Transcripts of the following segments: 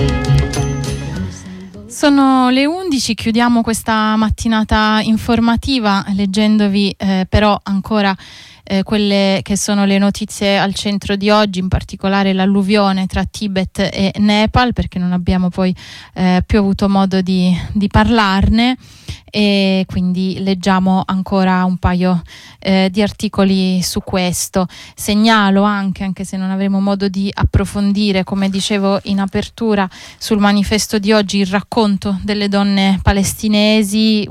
Sono le 11, chiudiamo questa mattinata informativa leggendovi però ancora quelle che sono le notizie al centro di oggi, in particolare l'alluvione tra Tibet e Nepal, perché non abbiamo poi più avuto modo di parlarne, e quindi leggiamo ancora un paio di articoli su questo. Segnalo anche se non avremo modo di approfondire, come dicevo in apertura, sul manifesto di oggi il racconto delle donne palestinesi,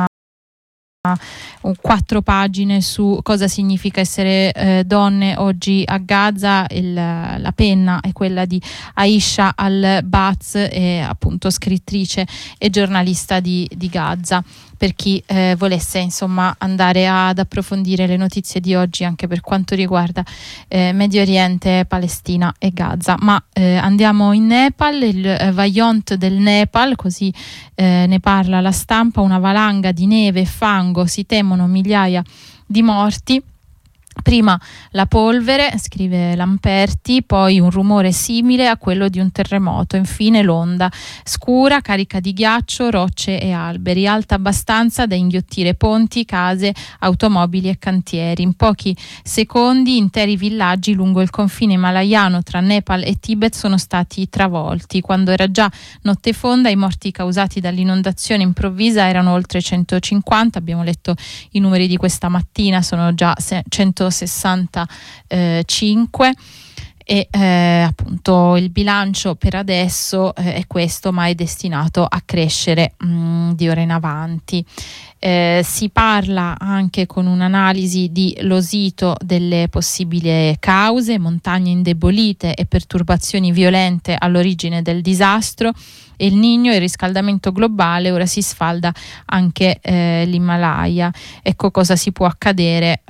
4 pagine su cosa significa essere donne oggi a Gaza. La penna è quella di Aisha Al-Baz, appunto scrittrice e giornalista di Gaza, per chi volesse insomma andare ad approfondire le notizie di oggi anche per quanto riguarda Medio Oriente, Palestina e Gaza. Ma andiamo in Nepal, il Vajont del Nepal, così ne parla la stampa: una valanga di neve e fango, si temono migliaia di morti. Prima la polvere, scrive Lamperti, poi un rumore simile a quello di un terremoto, infine l'onda scura, carica di ghiaccio, rocce e alberi, alta abbastanza da inghiottire ponti, case, automobili e cantieri. In pochi secondi interi villaggi lungo il confine himalayano tra Nepal e Tibet sono stati travolti. Quando era già notte fonda, i morti causati dall'inondazione improvvisa erano oltre 150, abbiamo letto i numeri di questa mattina, sono già 165 e appunto il bilancio per adesso è questo, ma è destinato a crescere di ora in avanti. Si parla anche, con un'analisi di Losito, delle possibili cause: montagne indebolite e perturbazioni violente all'origine del disastro. El Niño e il riscaldamento globale, ora si sfalda anche l'Himalaya. Ecco cosa può accadere.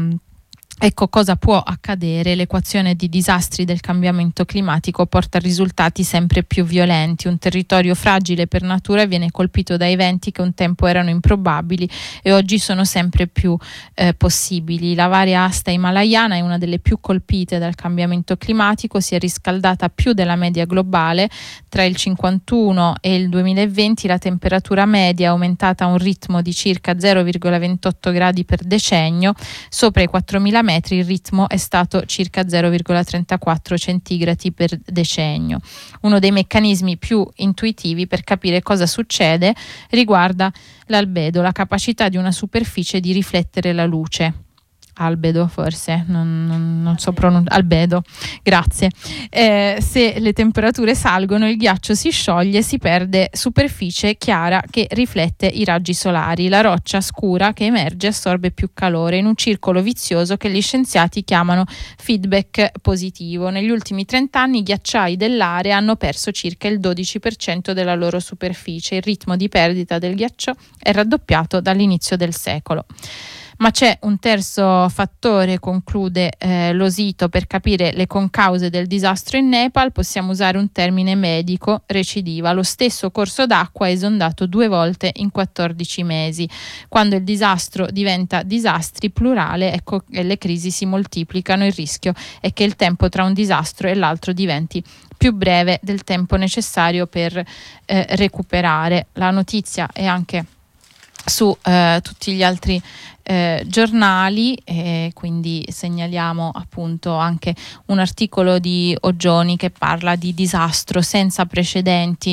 L'equazione di disastri del cambiamento climatico porta a risultati sempre più violenti. Un territorio fragile per natura viene colpito da eventi che un tempo erano improbabili e oggi sono sempre più possibili. La varia asta himalayana è una delle più colpite dal cambiamento climatico, si è riscaldata più della media globale. Tra il 51 e il 2020 la temperatura media è aumentata a un ritmo di circa 0,28 gradi per decennio. Sopra i 4.000 metri il ritmo è stato circa 0,34 centigradi per decennio. Uno dei meccanismi più intuitivi per capire cosa succede riguarda l'albedo, la capacità di una superficie di riflettere la luce. Albedo, forse, non so pronunciare. Albedo, grazie. Se le temperature salgono, il ghiaccio si scioglie e si perde superficie chiara che riflette i raggi solari. La roccia scura che emerge assorbe più calore, in un circolo vizioso che gli scienziati chiamano feedback positivo. Negli ultimi 30 anni i ghiacciai dell'area hanno perso circa il 12% della loro superficie. Il ritmo di perdita del ghiaccio è raddoppiato dall'inizio del secolo. Ma c'è un terzo fattore, conclude Losito, per capire le concause del disastro in Nepal. Possiamo usare un termine medico: recidiva. Lo stesso corso d'acqua è esondato 2 volte in 14 mesi. Quando il disastro diventa disastri, plurale, ecco che le crisi si moltiplicano. Il rischio è che il tempo tra un disastro e l'altro diventi più breve del tempo necessario per recuperare. La notizia è anche su tutti gli altri giornali, quindi segnaliamo appunto anche un articolo di Oggioni che parla di disastro senza precedenti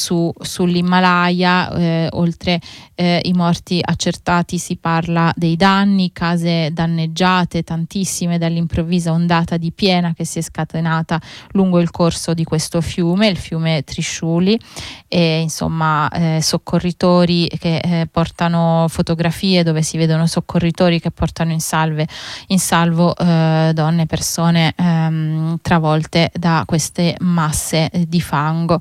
sull'Himalaya. Oltre i morti accertati si parla dei danni, case danneggiate tantissime dall'improvvisa ondata di piena che si è scatenata lungo il corso di questo fiume, il fiume Trishuli, e insomma soccorritori che portano fotografie dove si vedono soccorritori che portano in salvo donne e persone travolte da queste masse di fango.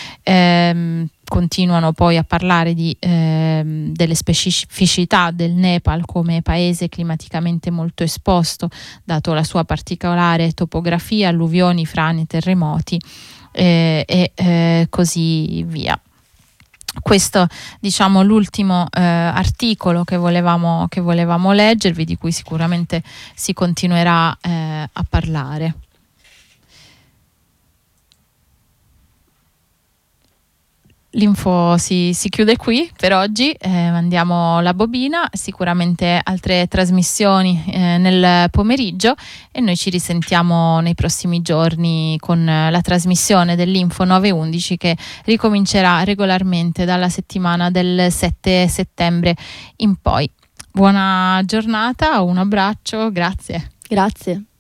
Continuano poi a parlare delle specificità del Nepal come paese climaticamente molto esposto, dato la sua particolare topografia, alluvioni, frane, terremoti e così via. Questo, diciamo, l'ultimo articolo che volevamo leggervi, di cui sicuramente si continuerà a parlare. L'info si chiude qui per oggi, mandiamo la bobina, sicuramente altre trasmissioni nel pomeriggio e noi ci risentiamo nei prossimi giorni con la trasmissione dell'Info 911 che ricomincerà regolarmente dalla settimana del 7 settembre in poi. Buona giornata, un abbraccio, grazie. Grazie.